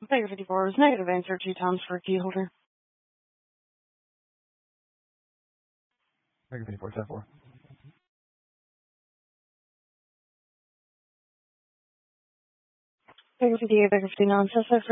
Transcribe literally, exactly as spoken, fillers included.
Figure fifty-four is negative. Answer two times for a key holder. Figure fifty-four, ten four. Figure fifty-eight, figure fifty-nine, says